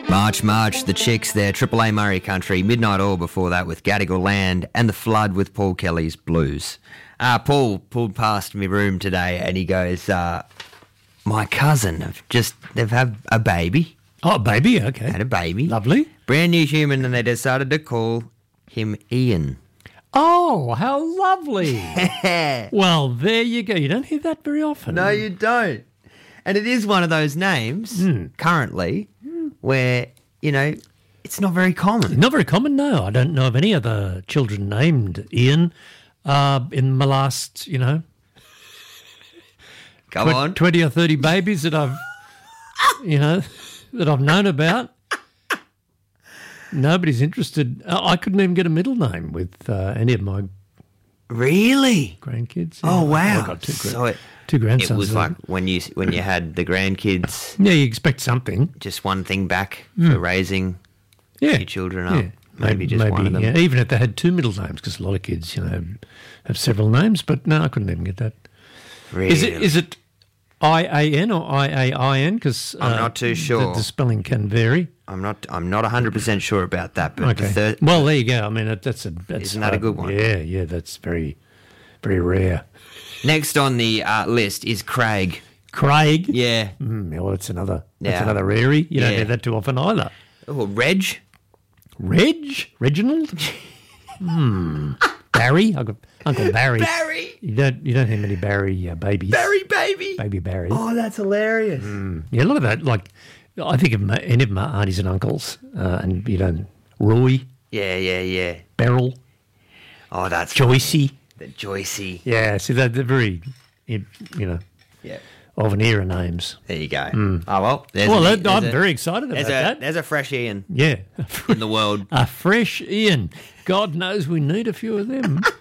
March, the Chicks, their Triple A Murray Country, Midnight Oil before that with Gadigal Land, and The Flood with Paul Kelly's Blues. Paul pulled past my room today and he goes, my cousin, they've had a baby. Oh, a baby, okay. Had a baby. Lovely. Brand new human, and they decided to call him Ian. Oh, how lovely. Well, there you go. You don't hear that very often. No, you don't. And it is one of those names currently where, you know, it's not very common. Not very common, no. I don't know of any other children named Ian in my last, you know, Come on. 20 or 30 babies that I've, you know, that I've known about. Nobody's interested. I couldn't even get a middle name with any of my Really? grandkids. Oh, wow. I've got So two grandsons. it was like when you had the grandkids, Yeah, you expect something. just one thing back for raising Yeah. your children up. Yeah. Maybe just one of them. Yeah. Even if they had two middle names, because a lot of kids, you know, have several names. But no, I couldn't even get that. Really? Is it IAN or IAIN? Because I'm not too sure. The spelling can vary. I'm not 100% sure about that, but Okay. Well, there you go. I mean, that's Isn't that a good one? Yeah, that's very, very rare. next on the list is Craig. Craig. Yeah. Well, that's another Yeah. rarey. You don't Yeah. hear that too often either. Oh, Reg. Reginald. Barry. I've got Uncle Barry. Barry. You don't hear many Barry babies. Barry baby. Baby Barry. Oh, that's hilarious. Yeah, a lot of that. Like, I think of any of my aunties and uncles, and you know, Roy, Yeah. Beryl, Oh, that's Joycey. the Joycey. Yeah, see, they're very, you know, Yeah. of an era names. There you go. Oh, well. I'm very excited about that. There's a fresh Ian Yeah. in the world. A fresh Ian. God knows we need a few of them.